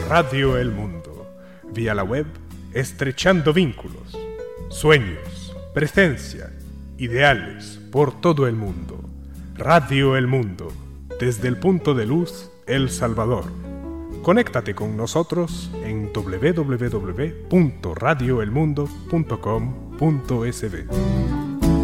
Radio El Mundo. Vía la web, estrechando vínculos, sueños, presencia, ideales por todo el mundo. Radio El Mundo, desde el punto de luz, El Salvador. Conéctate con nosotros en www.radioelmundo.com.sb.